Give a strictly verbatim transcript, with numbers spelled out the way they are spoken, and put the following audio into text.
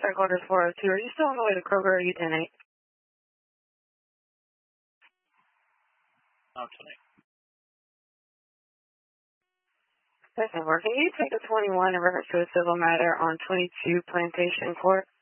Strike order four oh two. Are you still on the way to Kroger or are you ten eight? I'm ten eight. That's not working. Can you take the twenty-one in reference to a civil matter on twenty-two Plantation Court?